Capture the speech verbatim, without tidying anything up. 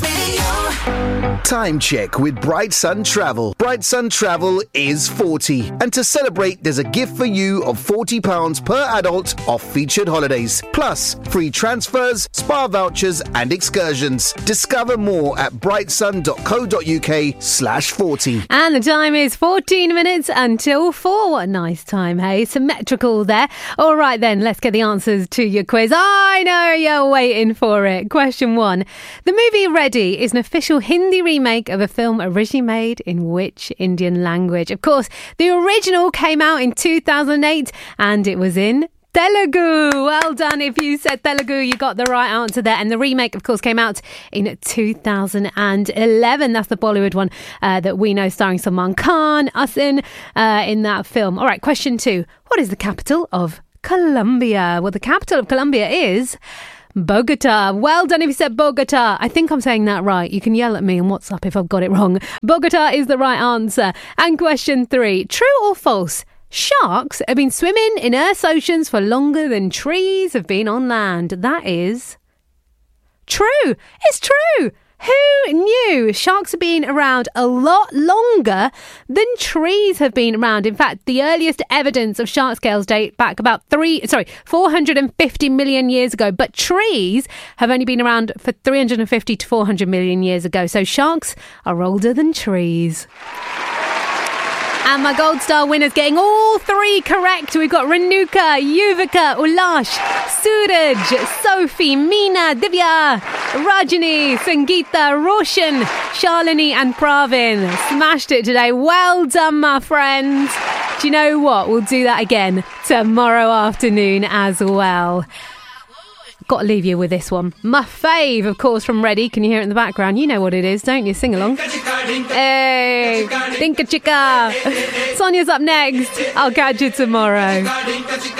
Kiss Radio. Time check with Bright Sun Travel. Bright Sun Travel is forty. And to celebrate, there's a gift for you of forty pounds per adult off featured holidays. Plus, free transfers, spa vouchers and excursions. Discover more at brightsun.co.uk slash 40. And the time is fourteen minutes until four. What a nice time, hey? Symmetrical there. All right then, let's get the answers to your quiz. I know you're waiting for it. Question one. The movie Ready is an official Hindi remake of a film originally made in which Indian language? Of course, the original came out in two thousand eight and it was in Telugu. Well done. If you said Telugu, you got the right answer there. And the remake, of course, came out in two thousand eleven. That's the Bollywood one uh, that we know, starring Salman Khan, Asin, uh, in that film. All right, question two. What is the capital of Colombia? Well, the capital of Colombia is Bogota. Well done if you said Bogota. I think I'm saying that right. You can yell at me on WhatsApp if I've got it wrong. Bogota is the right answer. And question three. True or false? Sharks have been swimming in Earth's oceans for longer than trees have been on land. That is true. It's true. Who knew sharks have been around a lot longer than trees have been around? In fact, the earliest evidence of shark scales date back about three, sorry, four hundred fifty million years ago. But trees have only been around for three hundred fifty to four hundred million years ago. So sharks are older than trees. And my Gold Star winner's getting all three correct. We've got Renuka, Yuvika, Ulash, Suraj, Sophie, Meena, Divya, Rajani, Sangeeta, Roshan, Shalini and Pravin. Smashed it today. Well done, my friends. Do you know what? We'll do that again tomorrow afternoon as well. Got to leave you with this one. My fave, of course, from Ready. Can you hear it in the background? You know what it is, don't you? Sing along. Hey, Dinka Chicka. Sonia's up next. I'll catch you tomorrow.